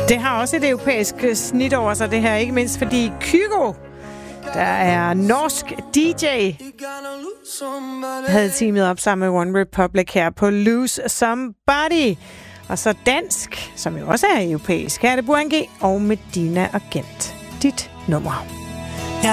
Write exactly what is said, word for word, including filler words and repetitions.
Det har også et europæisk snit over sig, det her. Ikke mindst fordi Kygo, der er norsk D J, havde teamet op sammen med One Republic her på Lose Somebody. Og så dansk, som jo også er europæisk, her er det Burhan G og Medina og Gent. Dit nummer.